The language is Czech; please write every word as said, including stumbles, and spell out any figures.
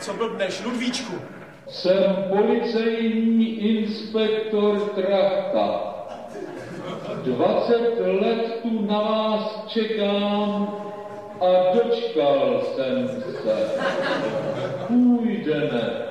Co blbneš, Ludvíčku? Jsem policejní inspektor Trachta. Dvacet let tu na vás čekám a dočkal jsem se. Půjdeme.